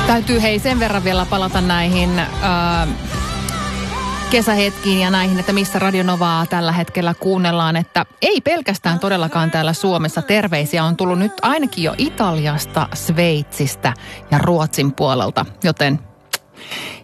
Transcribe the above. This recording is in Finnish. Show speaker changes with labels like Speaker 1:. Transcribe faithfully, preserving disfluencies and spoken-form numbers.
Speaker 1: Täytyy hei sen verran vielä palata näihin ää, kesähetkiin ja näihin, että missä Radio Novaa tällä hetkellä kuunnellaan, että ei pelkästään todellakaan täällä Suomessa. Terveisiä on tullut nyt ainakin jo Italiasta, Sveitsistä ja Ruotsin puolelta, joten